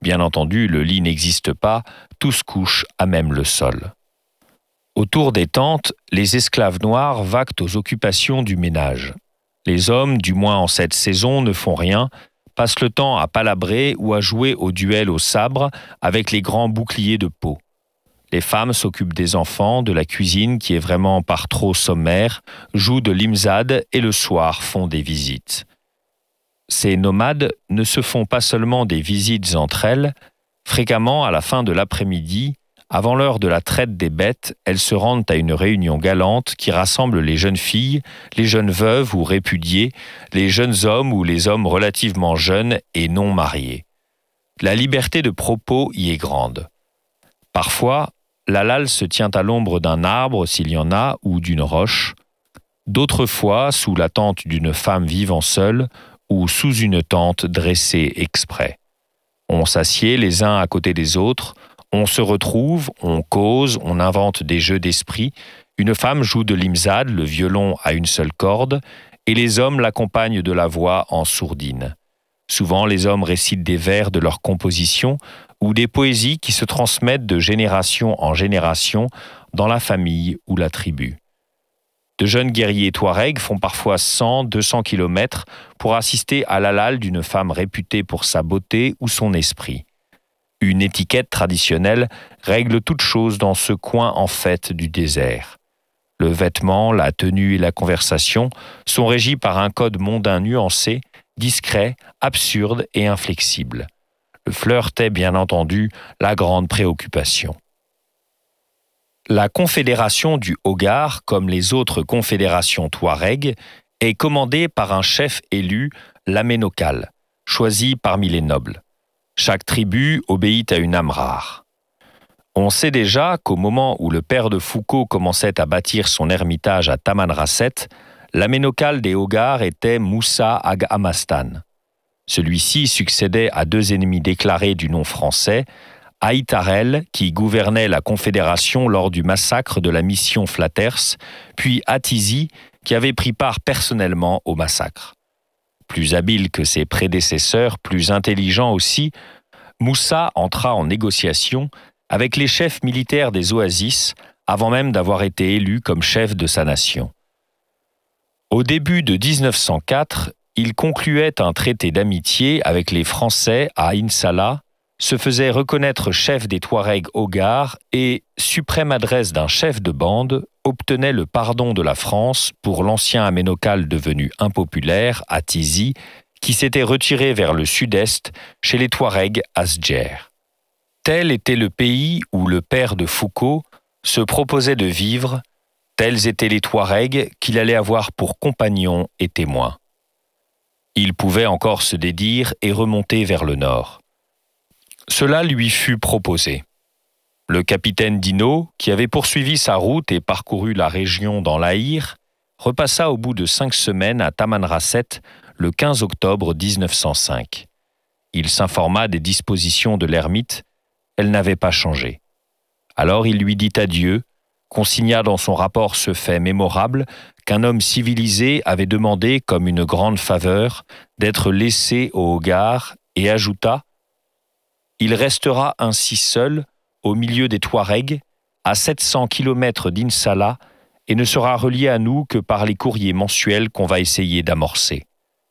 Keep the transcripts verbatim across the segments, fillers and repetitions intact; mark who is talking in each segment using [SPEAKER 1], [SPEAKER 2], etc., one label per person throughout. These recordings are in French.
[SPEAKER 1] Bien entendu, le lit n'existe pas, tous couchent à même le sol. Autour des tentes, les esclaves noirs vaquent aux occupations du ménage. Les hommes, du moins en cette saison, ne font rien, passent le temps à palabrer ou à jouer au duel au sabre avec les grands boucliers de peau. Les femmes s'occupent des enfants, de la cuisine qui est vraiment par trop sommaire, jouent de l'imzad et le soir font des visites. Ces nomades ne se font pas seulement des visites entre elles, fréquemment à la fin de l'après-midi, avant l'heure de la traite des bêtes, elles se rendent à une réunion galante qui rassemble les jeunes filles, les jeunes veuves ou répudiées, les jeunes hommes ou les hommes relativement jeunes et non mariés. La liberté de propos y est grande. Parfois, l'halal se tient à l'ombre d'un arbre s'il y en a ou d'une roche, d'autres fois sous la tente d'une femme vivant seule ou sous une tente dressée exprès. On s'assied les uns à côté des autres, on se retrouve, on cause, on invente des jeux d'esprit, une femme joue de l'imzad, le violon à une seule corde, et les hommes l'accompagnent de la voix en sourdine. Souvent, les hommes récitent des vers de leur composition ou des poésies qui se transmettent de génération en génération dans la famille ou la tribu. De jeunes guerriers touaregs font parfois cent à deux cents kilomètres pour assister à l'halal d'une femme réputée pour sa beauté ou son esprit. Une étiquette traditionnelle règle toute chose dans ce coin en fait du désert. Le vêtement, la tenue et la conversation sont régis par un code mondain nuancé, discret, absurde et inflexible. Le flirt est bien entendu la grande préoccupation. La confédération du Hogar, comme les autres confédérations touaregs, est commandée par un chef élu, l'aménokal, choisi parmi les nobles. Chaque tribu obéit à une âme rare. On sait déjà qu'au moment où le père de Foucault commençait à bâtir son ermitage à Tamanrasset, l'aménokal des Hogars était Moussa Ag Amastan. Celui-ci succédait à deux ennemis déclarés du nom français, Aïtarel, qui gouvernait la Confédération lors du massacre de la mission Flatters, puis Atizi, qui avait pris part personnellement au massacre. Plus habile que ses prédécesseurs, plus intelligent aussi, Moussa entra en négociation avec les chefs militaires des oasis avant même d'avoir été élu comme chef de sa nation. Au début de dix-neuf cent quatre, il concluait un traité d'amitié avec les Français à Ain Salah, se faisait reconnaître chef des Touaregs Hogars et, suprême adresse d'un chef de bande, obtenait le pardon de la France pour l'ancien aménokal devenu impopulaire, Atizi, qui s'était retiré vers le sud-est chez les Touaregs Asdjer. Tel était le pays où le père de Foucault se proposait de vivre, tels étaient les Touaregs qu'il allait avoir pour compagnons et témoins. Il pouvait encore se dédire et remonter vers le nord. Cela lui fut proposé. Le capitaine Dino, qui avait poursuivi sa route et parcouru la région dans l'Aïr, repassa au bout de cinq semaines à Tamanrasset le quinze octobre dix-neuf cent cinq. Il s'informa des dispositions de l'ermite, elles n'avaient pas changé. Alors il lui dit adieu, consigna dans son rapport ce fait mémorable qu'un homme civilisé avait demandé comme une grande faveur d'être laissé au Hogar et ajouta « Il restera ainsi seul, au milieu des Touaregs, à sept cents kilomètres d'Insala, et ne sera relié à nous que par les courriers mensuels qu'on va essayer d'amorcer. »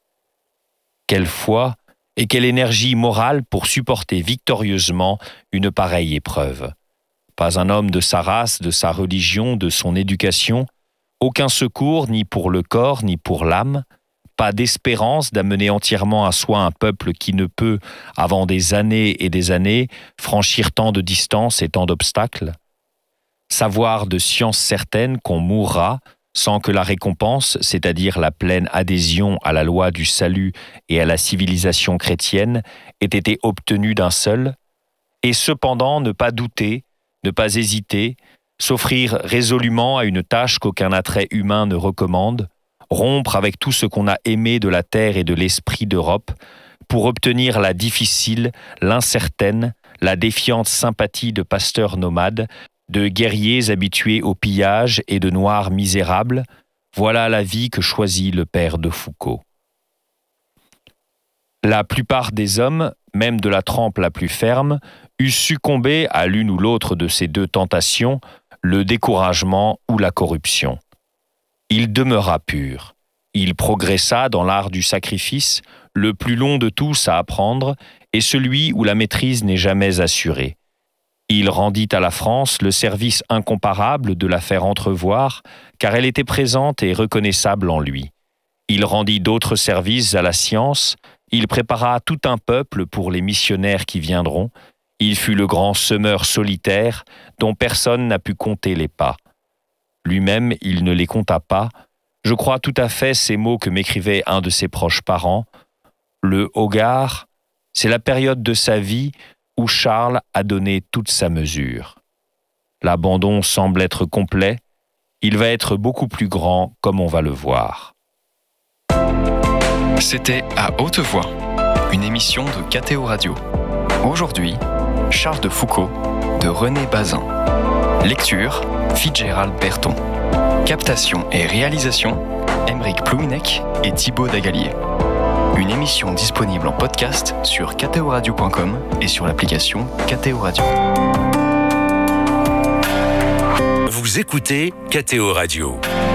[SPEAKER 1] Quelle foi et quelle énergie morale pour supporter victorieusement une pareille épreuve. Pas un homme de sa race, de sa religion, de son éducation, aucun secours ni pour le corps ni pour l'âme, pas d'espérance d'amener entièrement à soi un peuple qui ne peut, avant des années et des années, franchir tant de distances et tant d'obstacles. Savoir de science certaine qu'on mourra sans que la récompense, c'est-à-dire la pleine adhésion à la loi du salut et à la civilisation chrétienne, ait été obtenue d'un seul, et cependant ne pas douter, ne pas hésiter, s'offrir résolument à une tâche qu'aucun attrait humain ne recommande, rompre avec tout ce qu'on a aimé de la terre et de l'esprit d'Europe, pour obtenir la difficile, l'incertaine, la défiante sympathie de pasteurs nomades, de guerriers habitués au pillage et de noirs misérables, voilà la vie que choisit le père de Foucault. La plupart des hommes, même de la trempe la plus ferme, eussent succombé à l'une ou l'autre de ces deux tentations, le découragement ou la corruption. Il demeura pur. Il progressa dans l'art du sacrifice, le plus long de tous à apprendre, et celui où la maîtrise n'est jamais assurée. Il rendit à la France le service incomparable de la faire entrevoir, car elle était présente et reconnaissable en lui. Il rendit d'autres services à la science, il prépara tout un peuple pour les missionnaires qui viendront, il fut le grand semeur solitaire dont personne n'a pu compter les pas. Lui-même, il ne les compta pas. Je crois tout à fait ces mots que m'écrivait un de ses proches parents. Le Hogarth, c'est la période de sa vie où Charles a donné toute sa mesure. L'abandon semble être complet, il va être beaucoup plus grand comme on va le voir.
[SPEAKER 2] C'était À Haute Voix, une émission de K T O Radio. Aujourd'hui, Charles de Foucault de René Bazin. Lecture, Fitzgerald Berton. Captation et réalisation, Aymeric Plouinec et Thibaut Dagalier. Une émission disponible en podcast sur k t o radio point com et sur l'application K T O Radio.
[SPEAKER 3] Vous écoutez K T O Radio.